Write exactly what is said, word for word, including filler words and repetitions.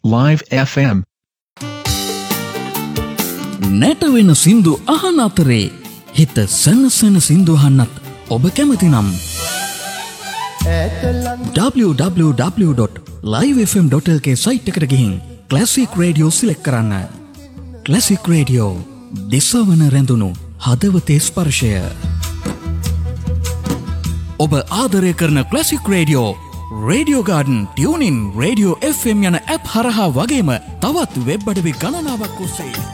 Live F M. නැටවෙන සින්දු අහන අතරේ හිත සනසන සින්දු අහන්නත් ඔබ කැමති නම් w w w dot live f m dot l k site එකට ගිහින් Classic Radio සිලෙක්ට් කරන්න. Classic Radio දිසවන රැඳුණු හදවතේ ස්පර්ශය. ඔබ ආදරය කරන Classic Radio, Radio Garden, TuneIn, Radio F M යන ඇප් හරහා වගේම තවත් වෙබ් අඩවි ගණනාවක් ඔස්සේ